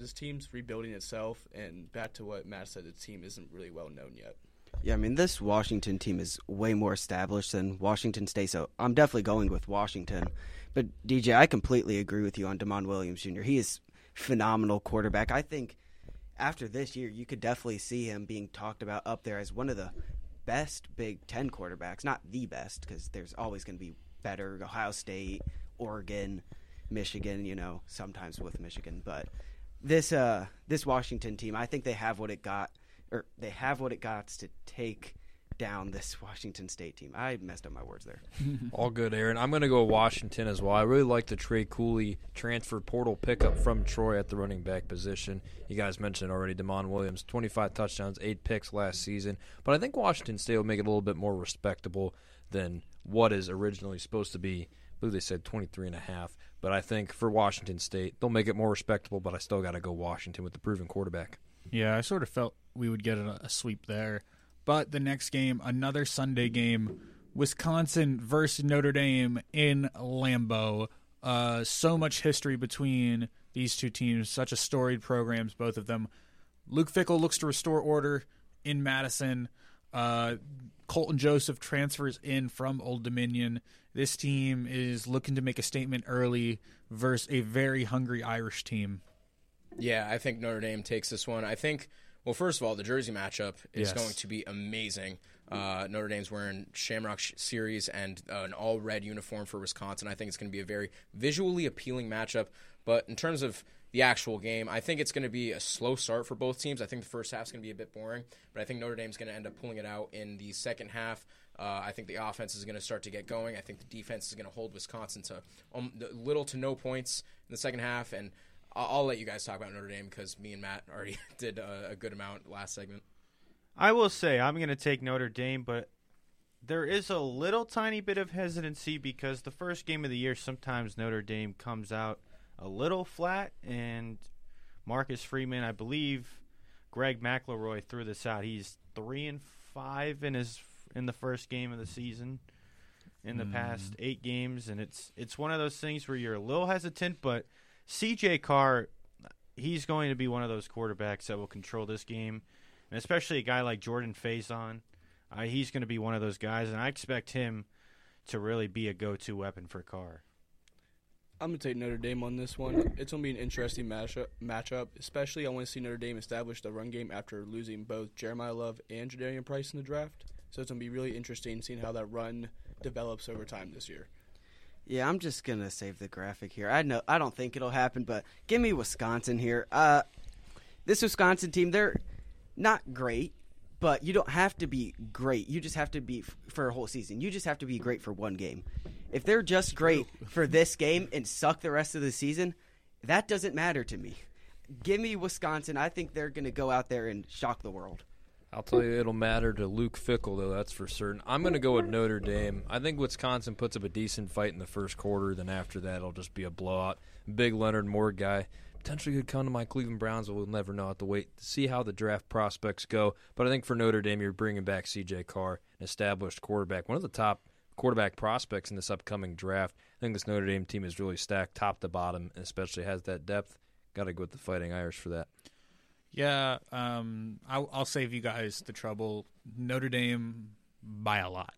this team's rebuilding itself, and back to what Matt said, the team isn't really well known yet. Yeah, I mean, this Washington team is way more established than Washington State, so I'm definitely going with Washington. But, DJ, I completely agree with you on Damon Williams Jr. He is phenomenal quarterback. I think after this year, you could definitely see him being talked about up there as one of the best Big Ten quarterbacks. Not the best, because there's always going to be better. Ohio State, Oregon, Michigan, sometimes with Michigan. But this Washington team, I think they have what it got to take down this Washington State team. I messed up my words there. All good, Aaron. I'm going to go Washington as well. I really like the Trey Cooley transfer portal pickup from Troy at the running back position. You guys mentioned already Damon Williams, 25 touchdowns, 8 picks last season. But I think Washington State will make it a little bit more respectable than what is originally supposed to be. I believe they said 23.5. But I think for Washington State, they'll make it more respectable, but I still got to go Washington with the proven quarterback. Yeah, I sort of felt we would get a sweep there. But the next game, another Sunday game, Wisconsin versus Notre Dame in Lambeau. So much history between these two teams, such a storied programs, both of them. Luke Fickell looks to restore order in Madison. Colton Joseph transfers in from Old Dominion. This team is looking to make a statement early versus a very hungry Irish team. Yeah, I think Notre Dame takes this one. I think, well, first of all, the jersey matchup is going to be amazing. Notre Dame's wearing Shamrock Series and an all-red uniform for Wisconsin. I think it's going to be a very visually appealing matchup. But in terms of the actual game, I think it's going to be a slow start for both teams. I think the first half is going to be a bit boring, but I think Notre Dame's going to end up pulling it out in the second half. I think the offense is going to start to get going. I think the defense is going to hold Wisconsin to little to no points in the second half, and I'll let you guys talk about Notre Dame because me and Matt already did a good amount last segment. I will say I'm going to take Notre Dame, but there is a little tiny bit of hesitancy because the first game of the year, sometimes Notre Dame comes out a little flat, and Marcus Freeman, I believe Greg McElroy threw this out. He's 3-5 in the first game of the season in the past 8 games, and it's one of those things where you're a little hesitant, but C.J. Carr, he's going to be one of those quarterbacks that will control this game, and especially a guy like Jordan Faison. He's going to be one of those guys, and I expect him to really be a go-to weapon for Carr. I'm going to take Notre Dame on this one. It's going to be an interesting matchup, especially I want to see Notre Dame establish the run game after losing both Jeremiah Love and Jadarian Price in the draft. So it's going to be really interesting seeing how that run develops over time this year. Yeah, I'm just going to save the graphic here. I don't think it'll happen, but give me Wisconsin here. This Wisconsin team, they're not great, but you don't have to be great. You just have to be for a whole season. You just have to be great for one game. If they're just great for this game and suck the rest of the season, that doesn't matter to me. Give me Wisconsin. I think they're going to go out there and shock the world. I'll tell you it'll matter to Luke Fickell, though, that's for certain. I'm going to go with Notre Dame. I think Wisconsin puts up a decent fight in the first quarter. Then after that, it'll just be a blowout. Big Leonard Moore guy. Potentially could come to my Cleveland Browns, but we'll never know. Have to wait to see how the draft prospects go. But I think for Notre Dame, you're bringing back C.J. Carr, an established quarterback, one of the top quarterback prospects in this upcoming draft. I think this Notre Dame team is really stacked top to bottom, and especially has that depth. Got to go with the Fighting Irish for that. Yeah, I'll save you guys the trouble. Notre Dame by a lot.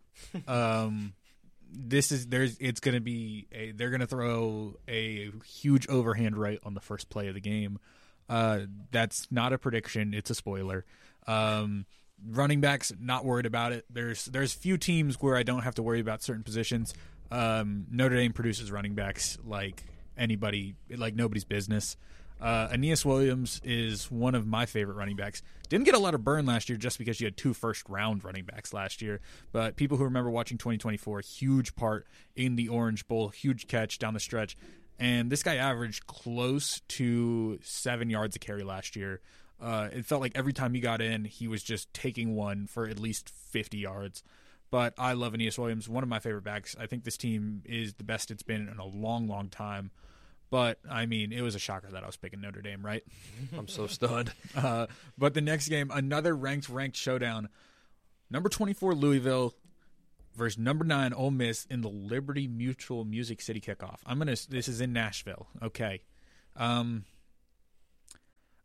They're gonna throw a huge overhand right on the first play of the game. That's not a prediction; it's a spoiler. Running backs, not worried about it. There's few teams where I don't have to worry about certain positions. Notre Dame produces running backs like nobody's business. Aeneas Williams is one of my favorite running backs. Didn't get a lot of burn last year just because you had 2 first-round running backs last year. But people who remember watching 2024, huge part in the Orange Bowl, huge catch down the stretch. And this guy averaged close to 7 yards a carry last year. It felt like every time he got in, he was just taking one for at least 50 yards. But I love Aeneas Williams, one of my favorite backs. I think this team is the best it's been in a long, long time. But, I mean, it was a shocker that I was picking Notre Dame, right? I'm so stunned. But the next game, another ranked showdown. Number 24, Louisville versus number 9, Ole Miss in the Liberty Mutual Music City kickoff. This is in Nashville. Okay.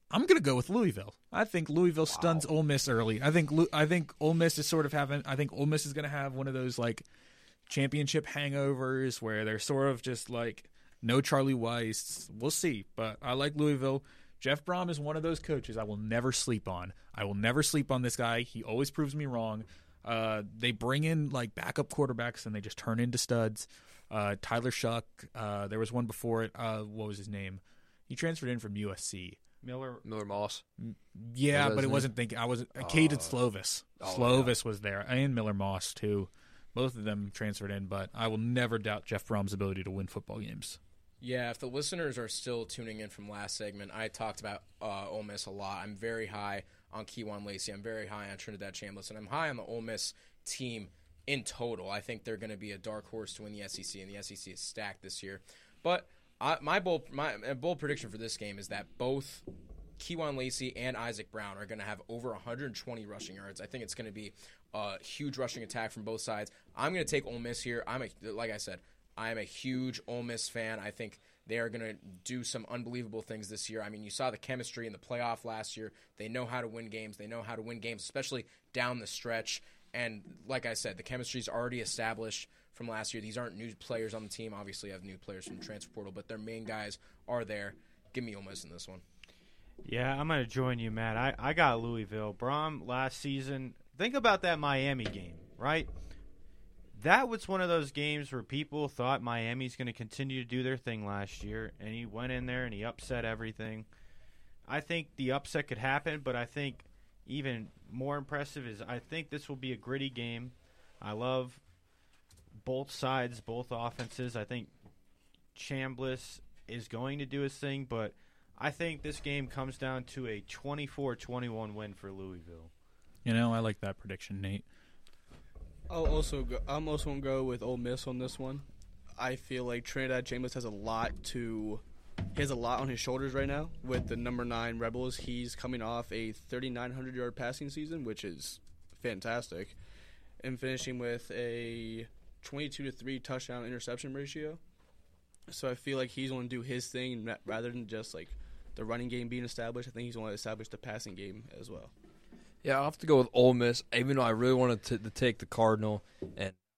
I'm going to go with Louisville. I think Louisville stuns Ole Miss early. I think Ole Miss is sort of having. I think Ole Miss is going to have one of those like championship hangovers where they're sort of just like no Charlie Weiss. We'll see, but I like Louisville. Jeff Brom is one of those coaches I will never sleep on. I will never sleep on this guy. He always proves me wrong. They bring in like backup quarterbacks and they just turn into studs. Tyler Shuck. There was one before it. What was his name? He transferred in from USC. Miller Moss. Yeah, but it wasn't thinking. I wasn't. Caden Slovis. Slovis was there, and Miller Moss too. Both of them transferred in, but I will never doubt Jeff Brom's ability to win football games. Yeah, if the listeners are still tuning in from last segment, I talked about Ole Miss a lot. I'm very high on Kewan Lacey. I'm very high on Trinidad Chambliss, and I'm high on the Ole Miss team in total. I think they're going to be a dark horse to win the SEC, and the SEC is stacked this year. But my bold prediction for this game is that both Kewan Lacey and Isaac Brown are going to have over 120 rushing yards. I think it's going to be a huge rushing attack from both sides. I'm going to take Ole Miss here. Like I said, I'm a huge Ole Miss fan. I think they are going to do some unbelievable things this year. I mean, you saw the chemistry in the playoff last year. They know how to win games. They know how to win games, especially down the stretch. And like I said, the chemistry is already established from last year. These aren't new players on the team. Obviously, you have new players from the transfer portal, but their main guys are there. Give me Ole Miss in this one. Yeah, I'm going to join you, Matt. I got Louisville. Brom last season, think about that Miami game, right? That was one of those games where people thought Miami's going to continue to do their thing last year, and he went in there and he upset everything. I think the upset could happen, but I think even more impressive is I think this will be a gritty game. I love both sides, both offenses. I think Chambliss is going to do his thing, but I think this game comes down to a 24-21 win for Louisville. You know, I like that prediction, Nate. I'm also going to go with Ole Miss on this one. I feel like Trinidad Chambliss has a lot on his shoulders right now with the number 9 Rebels. He's coming off a 3,900-yard passing season, which is fantastic, and finishing with a 22-3 touchdown interception ratio. So I feel like he's going to do his thing rather than just like the running game being established. I think he's going to establish the passing game as well. Yeah, I'll have to go with Ole Miss, even though I really wanted to take the Cardinal. And